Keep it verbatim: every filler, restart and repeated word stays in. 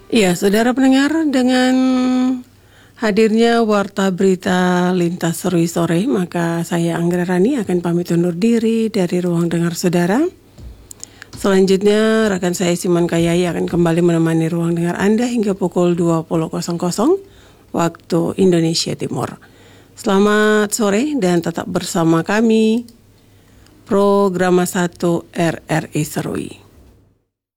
Iya, saudara pendengar, dengan hadirnya Warta Berita Lintas Serui Sore, maka saya Anggra Rani akan pamit undur diri dari ruang dengar saudara. Selanjutnya, rekan saya Siman Kayai akan kembali menemani ruang dengar Anda hingga pukul dua puluh waktu Indonesia Timur. Selamat sore dan tetap bersama kami, Programa satu R R I Serui.